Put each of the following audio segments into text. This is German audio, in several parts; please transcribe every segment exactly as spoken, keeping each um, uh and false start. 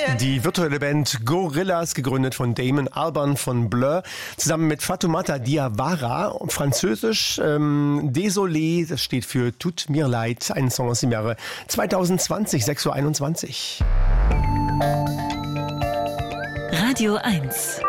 Die virtuelle Band Gorillaz, gegründet von Damon Albarn von Blur, zusammen mit Fatoumata Diawara, französisch ähm, Désolé, das steht für Tut mir leid, ein Song aus dem Jahre zwanzig zwanzig, sechs Uhr einundzwanzig. Radio eins.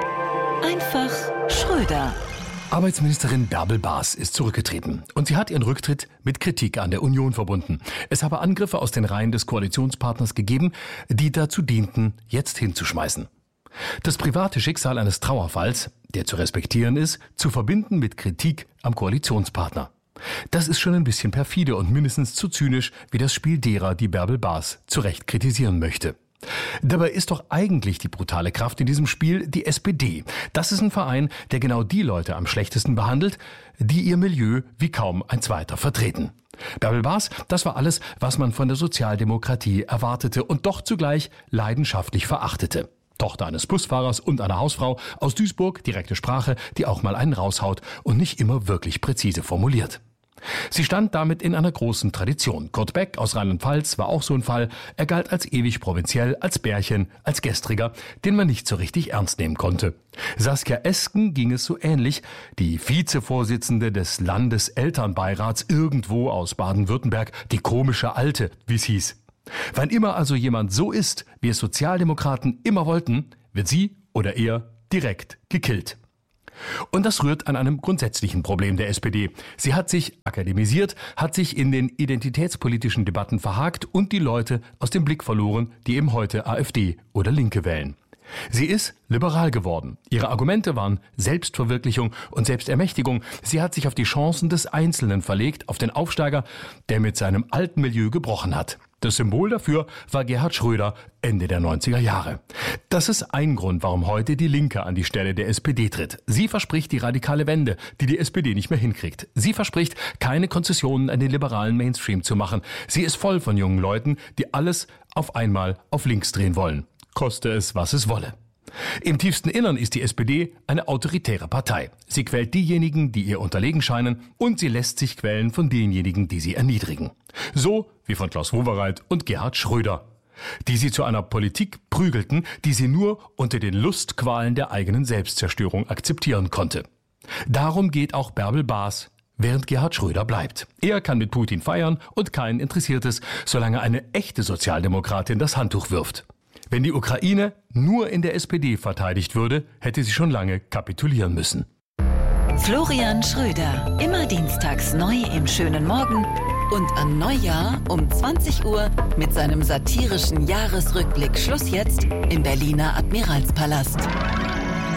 Einfach Schröder. Arbeitsministerin Bärbel Baas ist zurückgetreten und sie hat ihren Rücktritt mit Kritik an der Union verbunden. Es habe Angriffe aus den Reihen des Koalitionspartners gegeben, die dazu dienten, jetzt hinzuschmeißen. Das private Schicksal eines Trauerfalls, der zu respektieren ist, zu verbinden mit Kritik am Koalitionspartner. Das ist schon ein bisschen perfide und mindestens zu zynisch wie das Spiel derer, die Bärbel Baas zu Recht kritisieren möchte. Dabei ist doch eigentlich die brutale Kraft in diesem Spiel die S P D. Das ist ein Verein, der genau die Leute am schlechtesten behandelt, die ihr Milieu wie kaum ein zweiter vertreten. Bärbel Baas, das war alles, was man von der Sozialdemokratie erwartete und doch zugleich leidenschaftlich verachtete. Tochter eines Busfahrers und einer Hausfrau aus Duisburg, direkte Sprache, die auch mal einen raushaut und nicht immer wirklich präzise formuliert. Sie stand damit in einer großen Tradition. Kurt Beck aus Rheinland-Pfalz war auch so ein Fall. Er galt als ewig provinziell, als Bärchen, als Gestriger, den man nicht so richtig ernst nehmen konnte. Saskia Esken ging es so ähnlich. Die Vizevorsitzende des Landeselternbeirats irgendwo aus Baden-Württemberg, die komische Alte, wie es hieß. Wann immer also jemand so ist, wie es Sozialdemokraten immer wollten, wird sie oder er direkt gekillt. Und das rührt an einem grundsätzlichen Problem der S P D. Sie hat sich akademisiert, hat sich in den identitätspolitischen Debatten verhakt und die Leute aus dem Blick verloren, die eben heute AfD oder Linke wählen. Sie ist liberal geworden. Ihre Argumente waren Selbstverwirklichung und Selbstermächtigung. Sie hat sich auf die Chancen des Einzelnen verlegt, auf den Aufsteiger, der mit seinem alten Milieu gebrochen hat. Das Symbol dafür war Gerhard Schröder Ende der neunziger Jahre. Das ist ein Grund, warum heute die Linke an die Stelle der S P D tritt. Sie verspricht die radikale Wende, die die S P D nicht mehr hinkriegt. Sie verspricht, keine Konzessionen an den liberalen Mainstream zu machen. Sie ist voll von jungen Leuten, die alles auf einmal auf links drehen wollen. Koste es, was es wolle. Im tiefsten Innern ist die S P D eine autoritäre Partei. Sie quält diejenigen, die ihr unterlegen scheinen, und sie lässt sich quälen von denjenigen, die sie erniedrigen. So wie von Klaus Wowereit und Gerhard Schröder, die sie zu einer Politik prügelten, die sie nur unter den Lustqualen der eigenen Selbstzerstörung akzeptieren konnte. Darum geht auch Bärbel Baas, während Gerhard Schröder bleibt. Er kann mit Putin feiern und keinen interessiert es, solange eine echte Sozialdemokratin das Handtuch wirft. Wenn die Ukraine nur in der S P D verteidigt würde, hätte sie schon lange kapitulieren müssen. Florian Schröder, immer dienstags neu im schönen Morgen und an Neujahr um zwanzig Uhr mit seinem satirischen Jahresrückblick Schluss jetzt im Berliner Admiralspalast.